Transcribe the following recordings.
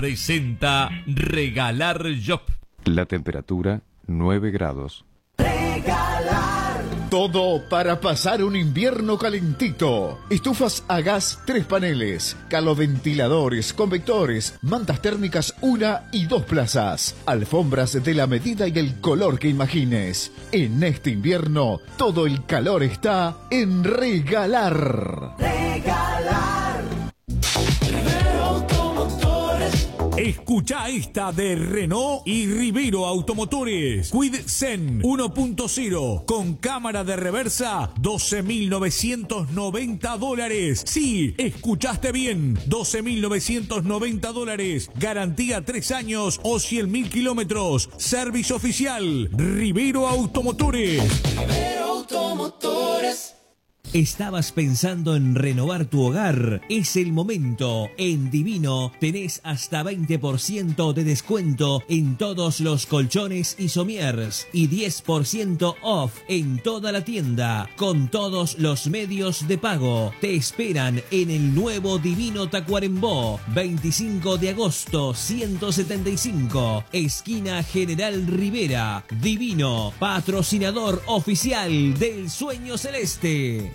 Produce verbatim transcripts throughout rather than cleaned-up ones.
Presenta Regalar Shop. La temperatura nueve grados. Regalar. Todo para pasar un invierno calentito. Estufas a gas tres paneles, caloventiladores, convectores, mantas térmicas una y dos plazas, alfombras de la medida y el color que imagines. En este invierno, todo el calor está en Regalar. Regalar. Escucha esta de Renault y Rivero Automotores. Quid Zen uno punto cero con cámara de reversa, doce mil novecientos noventa dólares. Sí, escuchaste bien, doce mil novecientos noventa dólares. Garantía tres años o cien mil kilómetros. Servicio oficial, Rivero Automotores. Rivero Automotores. ¿Estabas pensando en renovar tu hogar? Es el momento. En Divino tenés hasta veinte por ciento de descuento en todos los colchones y sommiers y diez por ciento off en toda la tienda con todos los medios de pago. Te esperan en el nuevo Divino Tacuarembó, veinticinco de agosto ciento setenta y cinco, esquina General Rivera. Divino, patrocinador oficial del Sueño Celeste.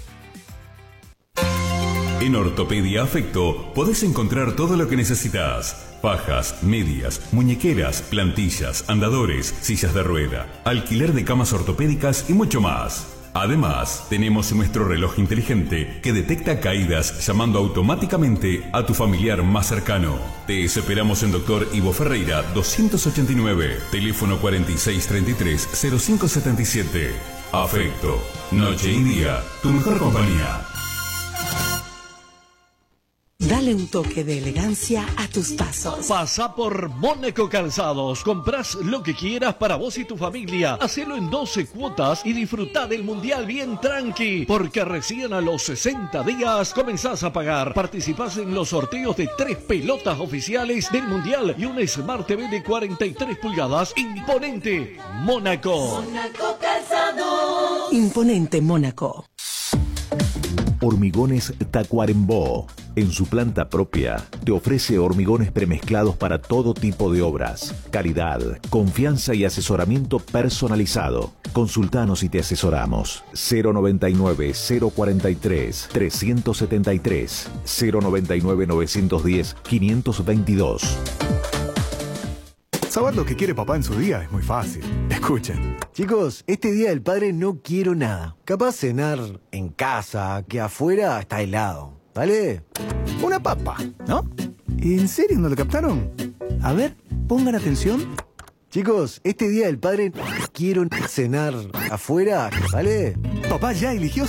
En Ortopedia Afecto podés encontrar todo lo que necesitas. Fajas, medias, muñequeras, plantillas, andadores, sillas de rueda, alquiler de camas ortopédicas y mucho más. Además, tenemos nuestro reloj inteligente que detecta caídas llamando automáticamente a tu familiar más cercano. Te esperamos en Doctor Ivo Ferreira doscientos ochenta y nueve, teléfono cuarenta y seis treinta y tres cero cinco setenta y siete. Afecto, noche y día, tu mejor compañía. Dale un toque de elegancia a tus pasos. Pasa por Mónaco Calzados. Comprás lo que quieras para vos y tu familia. Hacelo en doce cuotas y disfrutá del Mundial bien tranqui. Porque recién a los sesenta días comenzás a pagar. Participás en los sorteos de tres pelotas oficiales del Mundial y una Smart T V de cuarenta y tres pulgadas. Imponente. Mónaco. Mónaco Calzados. Imponente Mónaco. Hormigones Tacuarembó. En su planta propia, te ofrece hormigones premezclados para todo tipo de obras. Calidad, confianza y asesoramiento personalizado. Consultanos y te asesoramos. cero noventa y nueve, cero cuarenta y tres, trescientos setenta y tres. cero noventa y nueve, novecientos diez, quinientos veintidós. Saber lo que quiere papá en su día es muy fácil. Escuchen. Chicos, este día del padre no quiero nada. Capaz cenar en casa, que afuera está helado. ¿Vale? Una papa, ¿no? ¿En serio no lo captaron? A ver, pongan atención. Chicos, este día del padre quiero cenar afuera. ¿Vale? Papá ya eligió